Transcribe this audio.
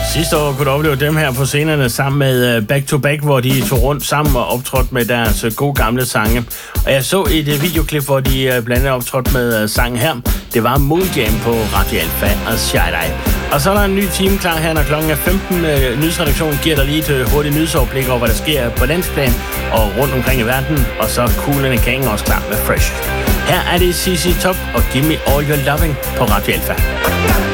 Sidste år kunne du opleve dem her på scenerne sammen med Back to Back, hvor de tog rundt sammen og optrådte med deres gode gamle sange. Og jeg så et videoklip, hvor de blandt andet optrådte med sangen her. Det var Moon Jam på Radio Alfa og Shy Dye. Og så er der en ny time klar her, når klokken er 15. Nyhedsredaktionen giver dig lige et hurtigt nyhedsoverblik over, hvad der sker på landsplan og rundt omkring i verden. Og så er Kool and the Gang også klar med Fresh. Her er det CC Top og Give Me All Your Loving på Radio Alfa.